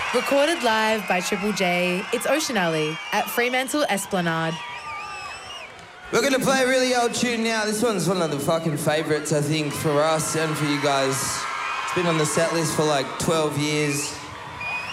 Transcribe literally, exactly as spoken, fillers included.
Recorded live by Triple J, it's Ocean Alley at Fremantle Esplanade. We're going to play a really old tune now. This one's one of the fucking favourites, I think, for us and for you guys. It's been on the set list for like twelve years.